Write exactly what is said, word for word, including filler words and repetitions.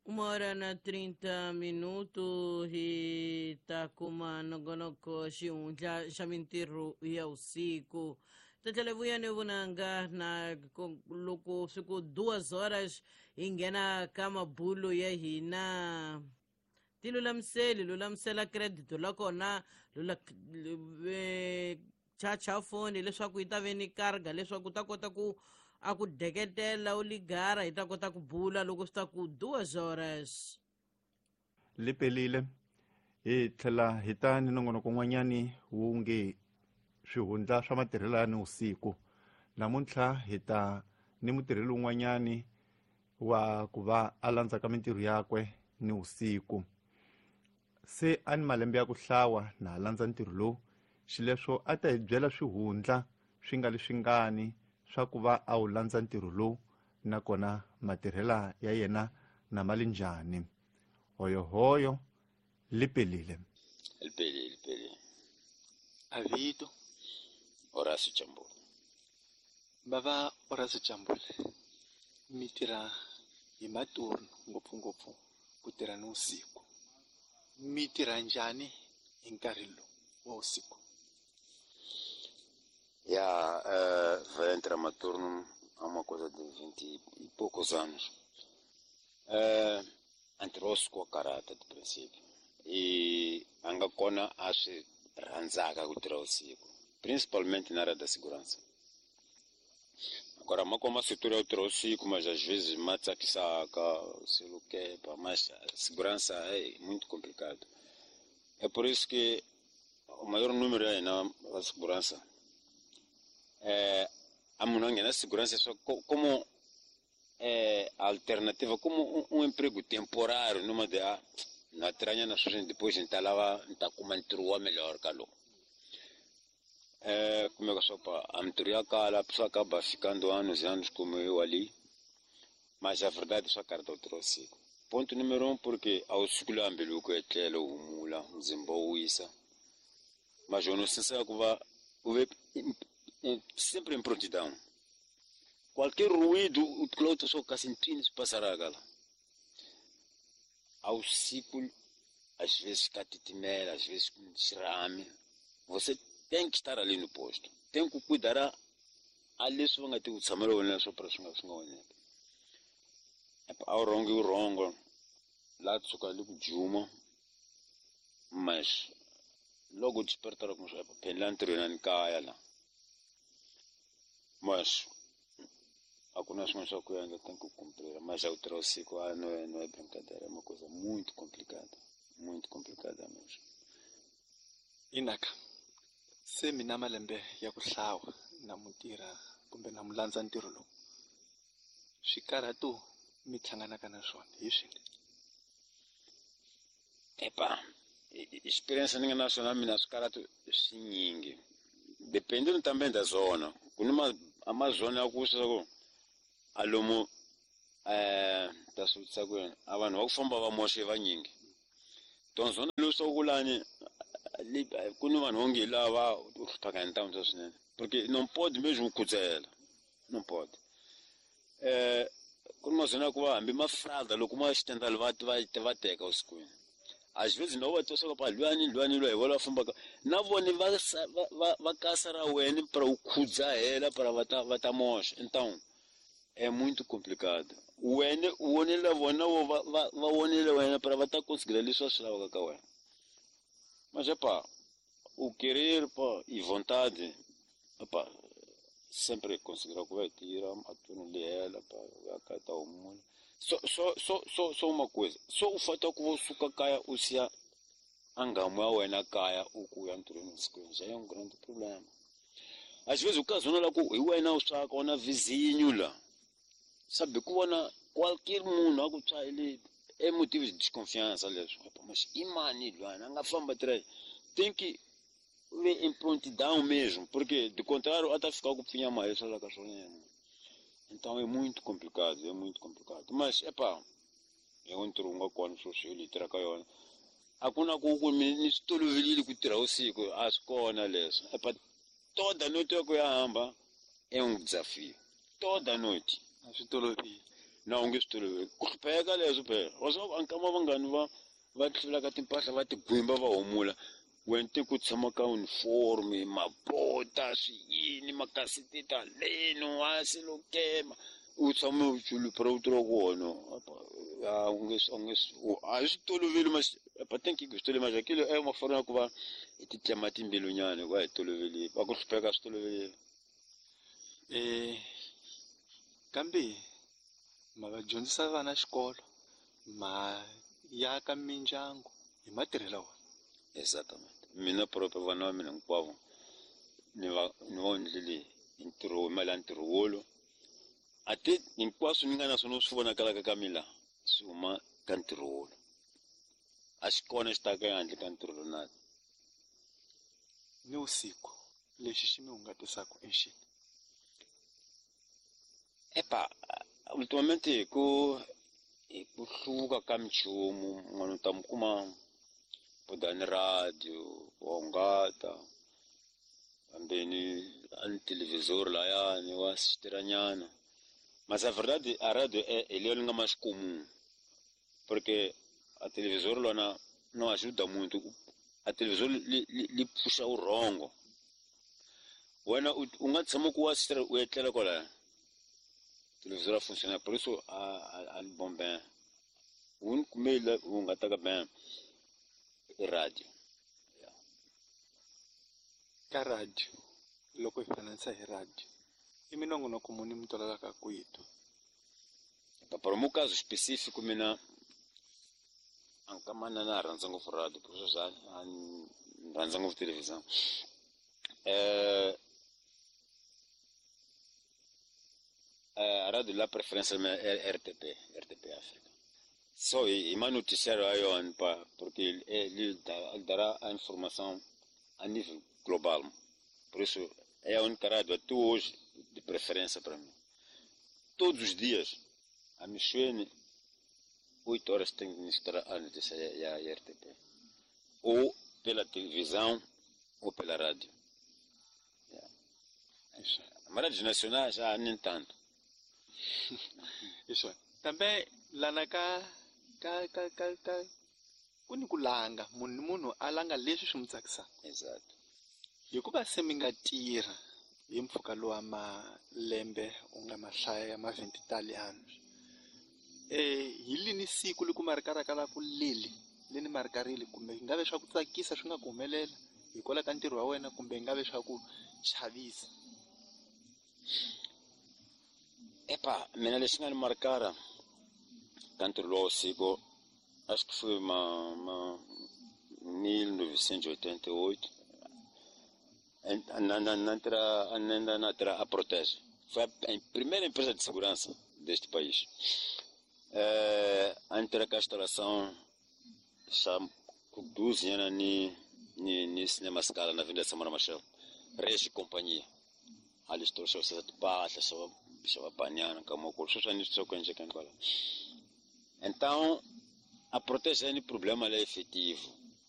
Uma hora na trinta minutos e tá com uma nogonoko shiunja shamintiru ya usiku. Tatelevuya ni vunanga na ko- loko siku duas horas ingena kama bulu ya hina. Tilulamseli, lulamsela credito la kona lula eh, chacha foni leswaku yi ta ve ni karga leswaku u ta kota ku a ku deketela u ligara hi ta kota ku bula loko swi ta ku duas horas. Lipelile hi tlhela hi ta ni nongonoko n'wanyani wu nge swihundla swa matirhelo ya ni usiku. Namuntlha hi ta ni mutirheli wun'wanyani wa ku va a landza ka mintirho yakwe ni usiku. Se a ni malembe ya ku hlawa na landza ntirho lowu xileswo a ta hi byela swihundla swi nga leswi ngani swa ku va a wu landza ntirho lowu nakona matirhela ya yena na mali njhani. Hoyo hoyo Lipelile. Lipelile, Lipelile. Avito. Horacio Chambule. Baba Horacio Chambule. Mi tirha hi maturno ngopfungopfu ku tirha ni usiku. Mi tirha njhani hi nkarhi lowu wa usiku? Ya, uh, vai entrar uma turno há uma coisa de vinte e poucos anos. Uh, Entrou-se com a carata de princípio. E anga kona a se ranzaga ku tirha usiku, principalmente na área da segurança. Agora, mas como a setor é o usiku, mas às vezes mata que saca, se o que, mas a segurança é muito complicado. É por isso que o maior número aí na segurança é a monanha na segurança só como é alternativa, como um, um emprego temporário numa de a na tranha na sua depois então lá está com uma intrua melhor calo. É, como é que só para a mentoria cala, a pessoa acaba ficando anos e anos como eu ali, mas a verdade é só carta o trouxe. Ponto número um, porque ao circular pelo que é telo o mula, o zimboíça, mas eu não sei se é que vai sempre em prontidão. Qualquer ruído, o cloto só cacentrino se passará a gala. Ao ciclo, às vezes catitimela, às vezes com xirame, você tem que estar ali no posto. Tem que cuidar ali se vão ter o samaro olhando só para xingar xingar olhando. Ao rongo e o rongo, lá de socar ali com juma, mas logo despertar com o pelantro na caia lá. Mas algumas coisas que eu ainda tenho que cumprir, mas já o trouxe ah, não, é, não é brincadeira, é uma coisa muito complicada, muito complicada mesmo. Inaka, se mina malembe ya ku hlawa na mutirha kumbe na mulandza ntirho lowu, swikarhato mi hlanganaka na swona hi swihi? Epa, experiência nacional mina swikarhato swinyingi, dependendo também da zona. Kuna uma zona ya ku swa alomu eh ta switsa ku a vanhu va ku famba va moshe vanyingi donc zona lo so kulani kuni vanhu onge lava hlupaka hi ntamu swinene porque non pode mesmo kudzela non pode eh kuni mazona ku va hambi mafralda loko ma xitendalo va va va teka usikwini às vezes não vai ter só para luani luani lo evola famba na vone va va va casa ra wena para o khudza ela para va ta va ta mosha então é muito complicado. O N, o N levou na o va va va o N levou para vai estar conseguindo ali só lá o cacau. Mas é pá, o querer pá e vontade, é pá, sempre conseguirá que vai tirar a turno dela para acatar o mundo. Só só só só só uma coisa, só o fato que você caia o se angama o N caia o que entrou no escuro já é um grande problema. Às vezes o caso não é lá que o N o saca ou na vizinho lá. Sabe, quando qualquer mundo ele é motivo de desconfiança, aliás, mas imani, não famba atrás, tem que ver em prontidão mesmo, porque de contrário até ficar com pinha mais essa cachorrinha. Então é muito complicado, é muito complicado. Mas é pá, eu entro um quando sou cheio de tracaio, hakuna kuku ministro vili kutira usiku asikona leso. É pá, toda noite eu que amba é um desafio, toda noite. A swi tolovi na u nge swi toloveli ku hlupheka leswo phela waswo ankama vanghani va va hlula ka timpahla va tigwimba va humula wente ku tshama ka uniforme mabota swiyini makasiteta leno wasi lo kema u tshama u chulupira u tirha kona a u nge a nge a swi toloveli mas pa tenki ku swi toloveli mas akile e mafarana ku va ti tlema timbilonyana ku va hi toloveli va ku hlupheka swi toloveli eh kambe ma va dyondzisa vana xikolo ma ya ka mindyangu hi matirhelo wona exactamente mina proprio vana va mina hinkwavo ni va ni va endlile ntirho mali ya ntirho wolo a ti hinkwaswo ni nga na swona swi vonakalaka ka mina swi huma ka ntirho wolo a xi kona xi taka ehandle ka ntirho lowu na ni usiku lexi xi mi hungatisaka i xini epa ultimamente hi ku hi ku hluka ka minchumu n'wana u ta mi kuma bodani radio wa hungata kambeni a ni televisor layani wa xitiranyana mas a verdade a radio é leyo ni nga mais comum porque a televisor lona não ajuda muito a televisor li, li, li puxa o rongo wena u nga tshama ku wa assistir u etlela kwalaya televisor a funciona por isso a a, a bom bem o único meio u nga ta ka bem e radio yeah. Ka radio loko hi fananisa hi radio i minongonoko muni mi tolovelaka ku yi twa para o meu caso específico mina ankamana na rhandza ngopfu radio por isso já rhandza ngopfu televisão eh a radio la preferência é R T P R T P África só e mais noticiário aí on pa porque ele dará a informação a nível global por isso é a única rádio até hoje de preferência para mim todos os dias a Michuene oito horas tem que estar a notícia e a R T P ou pela televisão ou pela rádio yeah. A rádio nacional já nem tanto isso também lá na ka ka ka ka ka ku ni ku langa munhu munhu a langa leswi swi mu tsakisaka exato hikuva se mi nga tirha hi mpfhuka lowu wa malembe u nga mahlaya ya mavhenti italiano eh hi lini siku liku ma ri karakala ku lili leni ma ri karili kumbe hi nga ve swa ku tsakisa swi nga ku humelela hi kola ka ntirho wa wena kumbe hi nga ve swa ku chavisa epa mina lexi nga ni markara ka ntirho lowu siku acho que foi uma, uma mil novecentos e oitenta e oito na na na tra na na tra a Protege foi a, a primeira empresa de segurança deste país eh a entrar com a instalação já com doze anos ni ni ni cinema Scala na Avenida Samora Machel Regi companhia ali estou só se baixa só só banhando como o curso já nisso só conhece quem fala então a Protege é um problema é efetivo